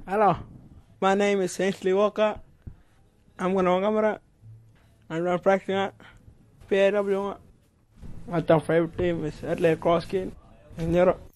Hello, my name is Ainsley Walker. I'm going to camera. I'm practicing at PAW. My favorite team is Adelaide Crosskin in Europe.